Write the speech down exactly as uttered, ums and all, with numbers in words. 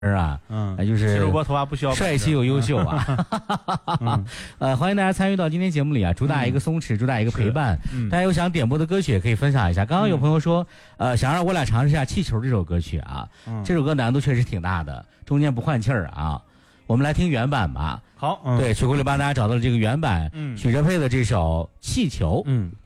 啊，嗯，就是主播头发不需要帅气又优秀啊。嗯、呃，欢迎大家参与到今天节目里啊，主打一个松弛，嗯、主打一个陪伴。嗯、大家有想点播的歌曲也可以分享一下。刚刚有朋友说，嗯、呃，想让我俩尝试一下《气球》这首歌曲啊，嗯、这首歌难度确实挺大的，中间不换气儿啊。我们来听原版吧。 好，嗯、 对，曲库里帮大家找到了这个原版，嗯，许哲佩的这首《气球》。 嗯。